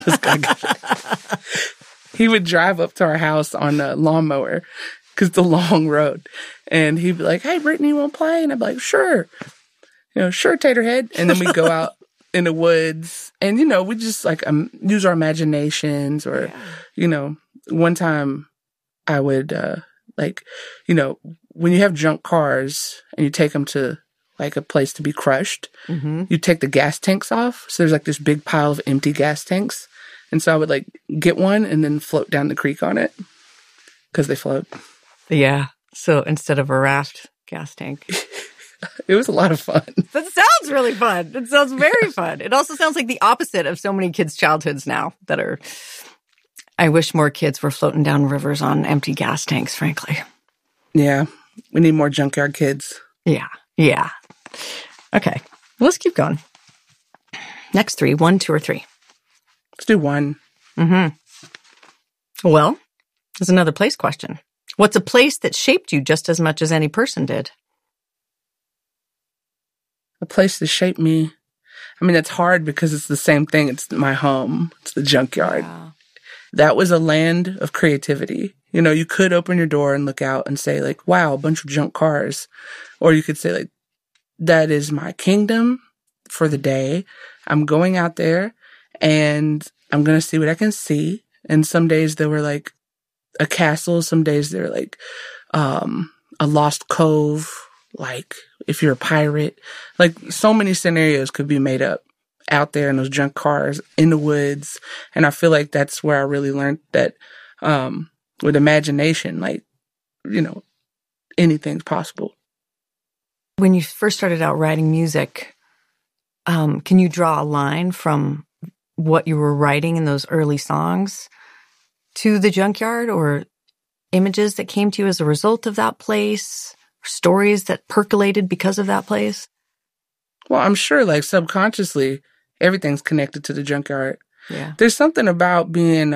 This guy he would drive up to our house on a lawnmower because it's a long road. And he'd be like, hey, Brittany, you want to play? And I'd be like, sure. Sure, Taterhead. And then we'd go out in the woods and, we just like use our imaginations or, one time I would when you have junk cars and you take them to like a place to be crushed, you take the gas tanks off. So there's like this big pile of empty gas tanks. And so I would like get one and then float down the creek on it because they float. Yeah. So instead of a raft, gas tank. It was a lot of fun. That sounds really fun. It sounds very fun. It also sounds like the opposite of so many kids' childhoods now that are, I wish more kids were floating down rivers on empty gas tanks, frankly. Yeah. We need more junkyard kids. Yeah. Yeah. Okay. Let's keep going. Next 3, 1, 2, or 3. Let's do 1. Well, there's another place question. What's a place that shaped you just as much as any person did? A place that shaped me. I mean, it's hard because it's the same thing. It's my home. It's the junkyard. Yeah. That was a land of creativity. You could open your door and look out and say like, wow, a bunch of junk cars. Or you could say like, that is my kingdom for the day. I'm going out there and I'm going to see what I can see. And some days there were like a castle. Some days they were like, a lost cove. Like if you're a pirate, like so many scenarios could be made up out there in those junk cars in the woods. And I feel like that's where I really learned that, with imagination, like, anything's possible. When you first started out writing music, can you draw a line from what you were writing in those early songs to the junkyard, or images that came to you as a result of that place, stories that percolated because of that place? Well, I'm sure like subconsciously everything's connected to the junkyard. Yeah. There's something about being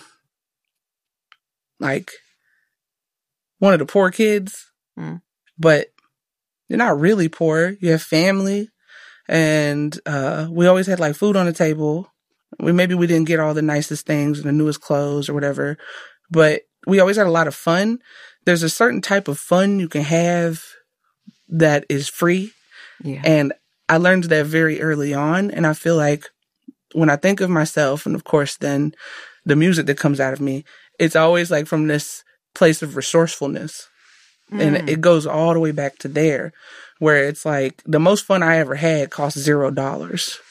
like one of the poor kids, but you're not really poor. You have family, and we always had like food on the table. Maybe we didn't get all the nicest things and the newest clothes or whatever, but we always had a lot of fun. There's a certain type of fun you can have that is free. Yeah. And I learned that very early on. And I feel like when I think of myself, and of course then the music that comes out of me, it's always like from this place of resourcefulness. And it goes all the way back to there, where it's like the most fun I ever had cost $0.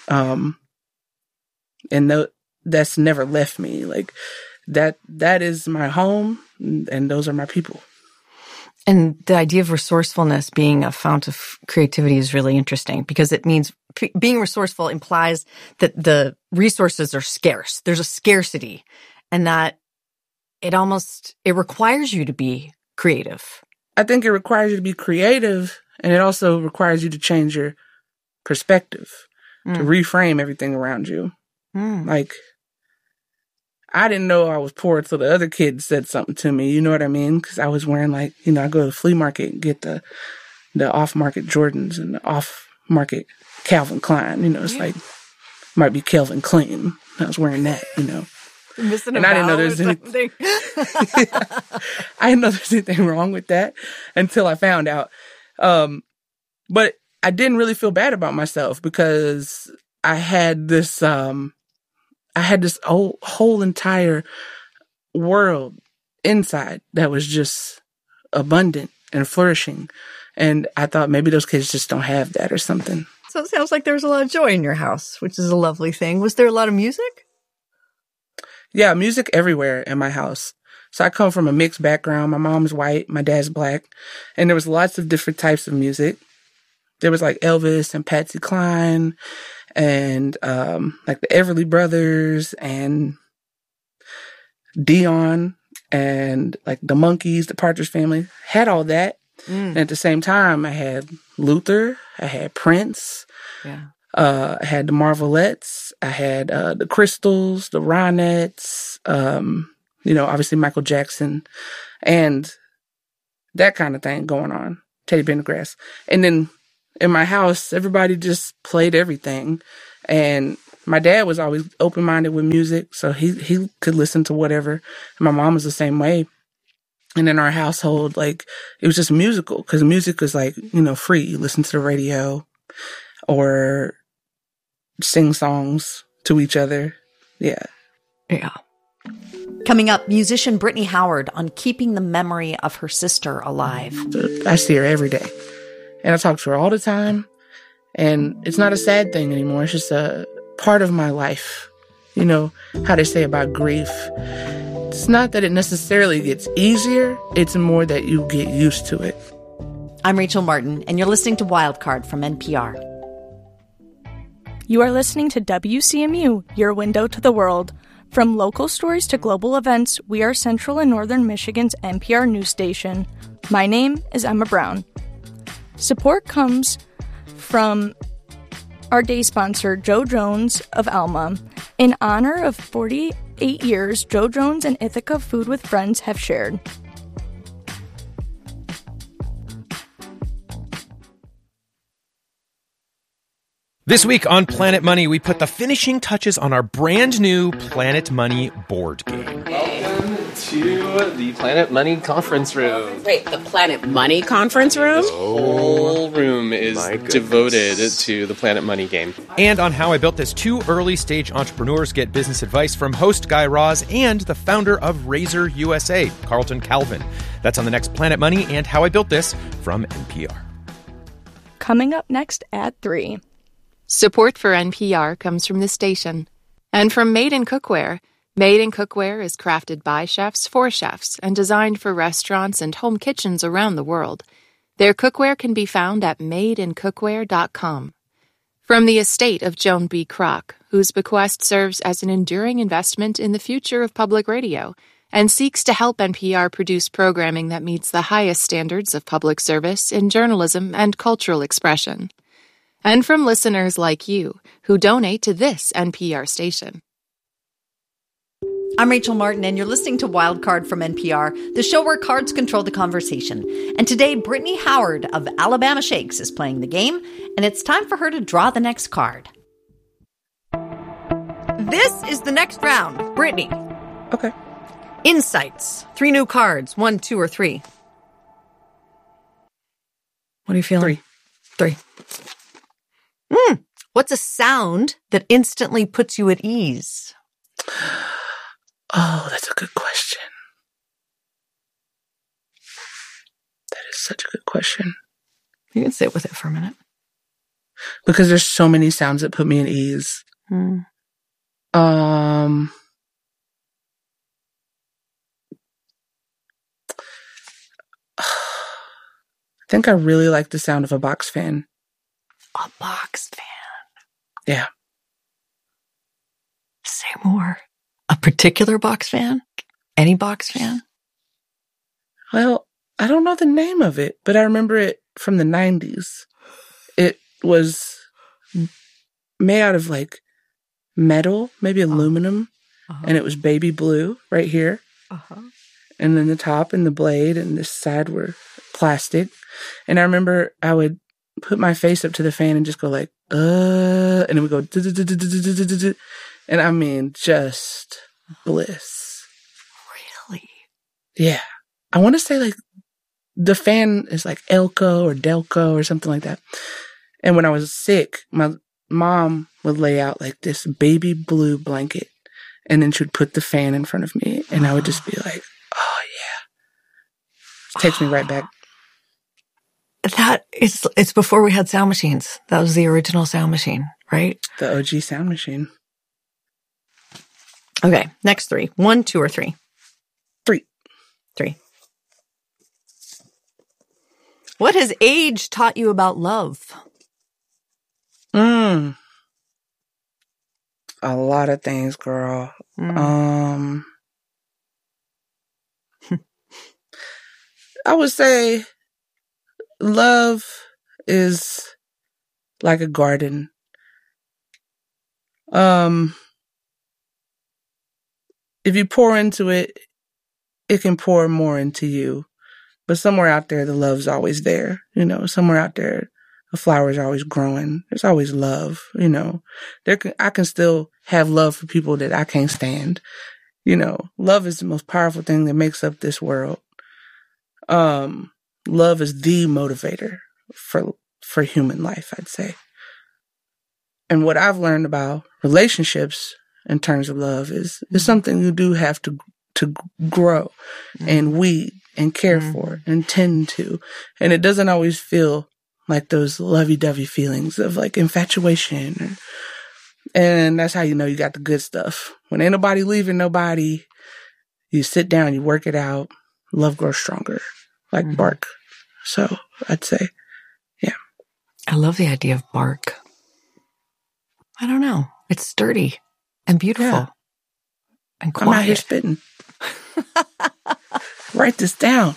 And that's never left me. Like that is my home, and those are my people. And the idea of resourcefulness being a fount of creativity is really interesting, because it means being resourceful implies that the resources are scarce. There's a scarcity, and that it requires you to be creative. I think it requires you to be creative, and it also requires you to change your perspective, to reframe everything around you. Like, I didn't know I was poor until the other kids said something to me. You know what I mean? Because I was wearing I go to the flea market and get the off-market Jordans and the off-market Calvin Klein. It's like, might be Calvin Klein. I was wearing that, And I didn't know there's anything. I didn't know there's anything wrong with that until I found out. But I didn't really feel bad about myself, because I had this whole entire world inside that was just abundant and flourishing. And I thought maybe those kids just don't have that or something. So it sounds like there was a lot of joy in your house, which is a lovely thing. Was there a lot of music? Yeah, music everywhere in my house. So I come from a mixed background. My mom's white, my dad's black. And there was lots of different types of music. There was like Elvis and Patsy Cline and like the Everly Brothers and Dion and like the Monkees, the Partridge Family. Had all that. And at the same time, I had Luther. I had Prince. Yeah. I had the Marvelettes. I had the Crystals, the Ronettes, obviously Michael Jackson, and that kind of thing going on. Teddy Pendergrass. And then in my house, everybody just played everything. And My dad was always open-minded with music, so he could listen to whatever. And my mom was the same way. And in our household, like, it was just musical, because music was like, free. You listen to the radio or sing songs to each other. Yeah. Yeah. Coming up, musician Brittany Howard on keeping the memory of her sister alive. I see her every day, and I talk to her all the time, and it's not a sad thing anymore. It's just a part of my life. You know how they say about grief. It's not that it necessarily gets easier. It's more that you get used to it. I'm Rachel Martin, and you're listening to Wildcard from NPR. You are listening to WCMU, your window to the world. From local stories to global events, we are Central and Northern Michigan's NPR news station. My name is Emma Brown. Support comes from our day sponsor, Joe Jones of Alma. In honor of 48 years, Joe Jones and Ithaca Food with Friends have shared. This week on Planet Money, we put the finishing touches on our brand new Planet Money board game. Welcome to the Planet Money conference room. Wait, the Planet Money conference room? This whole room is devoted to the Planet Money game. And on How I Built This, 2 early-stage entrepreneurs get business advice from host Guy Raz and the founder of Razor USA, Carlton Calvin. That's on the next Planet Money and How I Built This from NPR. Coming up next at 3. Support for NPR comes from the station and from Made in Cookware. Made in Cookware is crafted by chefs for chefs and designed for restaurants and home kitchens around the world. Their cookware can be found at madeincookware.com. From the estate of Joan B. Kroc, whose bequest serves as an enduring investment in the future of public radio and seeks to help NPR produce programming that meets the highest standards of public service in journalism and cultural expression. And from listeners like you who donate to this NPR station. I'm Rachel Martin, and you're listening to Wildcard from NPR, the show where cards control the conversation. And today, Brittany Howard of Alabama Shakes is playing the game, and it's time for her to draw the next card. This is the next round. Brittany. Okay. Insights. 3 new cards. 1, 2, or 3. What are you feeling? 3. What's a sound that instantly puts you at ease? Oh, that's a good question. That is such a good question. You can sit with it for a minute. Because there's so many sounds that put me at ease. I think I really like the sound of a box fan. A box fan. Yeah. Say more. A particular box fan? Any box fan? Well, I don't know the name of it, but I remember it from the 90s. It was made out of like metal, maybe aluminum, and it was baby blue right here. And then the top and the blade and this side were plastic. And I remember I would put my face up to the fan and just go like, and it would go, and I mean, just bliss. Really? Yeah. I want to say like the fan is like Elco or Delco or something like that. And when I was sick, my mom would lay out like this baby blue blanket, and then she would put the fan in front of me, and I would just be like, oh yeah. It takes me right back. It's before we had sound machines. That was the original sound machine, right? The OG sound machine. Okay, next 3. 1, 2, or 3? 3. 3. What has age taught you about love? A lot of things, girl. I would say love is like a garden. If you pour into it, it can pour more into you. But somewhere out there, the love's always there. You know, somewhere out there, a flower is always growing. There's always love, you know. I can still have love for people that I can't stand. You know, love is the most powerful thing that makes up this world. Love is the motivator for human life, I'd say. And what I've learned about relationships in terms of love is something you do have to grow and weed and care for and tend to. And it doesn't always feel like those lovey-dovey feelings of like infatuation. And that's how you know you got the good stuff. When ain't nobody leaving nobody, you sit down, you work it out, love grows stronger, like bark. So I'd say, yeah. I love the idea of bark. I don't know. It's sturdy and beautiful and quiet. I'm out here spitting. Write this down.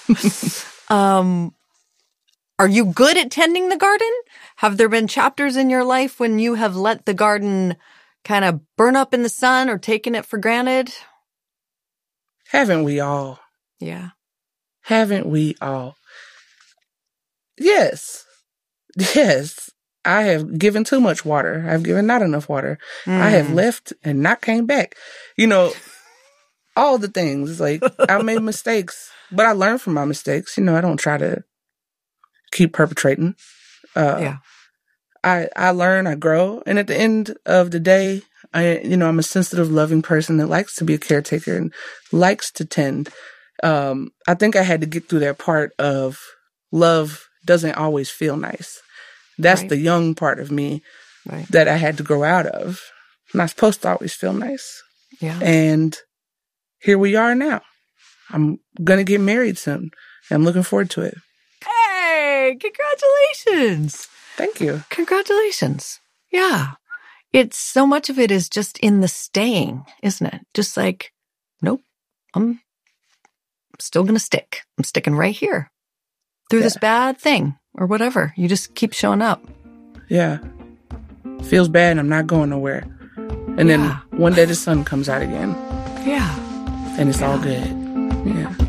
Are you good at tending the garden? Have there been chapters in your life when you have let the garden kind of burn up in the sun or taken it for granted? Haven't we all? Yeah. Haven't we all? Yes. I have given too much water. I've given not enough water. I have left and not came back. You know, all the things. Like, I made mistakes, but I learned from my mistakes. You know, I don't try to keep perpetrating. I learn, I grow. And at the end of the day, I'm a sensitive, loving person that likes to be a caretaker and likes to tend. I think I had to get through that part of love doesn't always feel nice. That's the young part of me that I had to grow out of. I'm not supposed to always feel nice. Yeah. And here we are now. I'm going to get married soon. I'm looking forward to it. Hey, congratulations. Thank you. Congratulations. Yeah. It's so much of it is just in the staying, isn't it? Just like, nope, I'm still going to stick. I'm sticking right here through this bad thing or whatever. You just keep showing up. Yeah. Feels bad and I'm not going nowhere. And then one day the sun comes out again. Yeah. And it's all good. Yeah.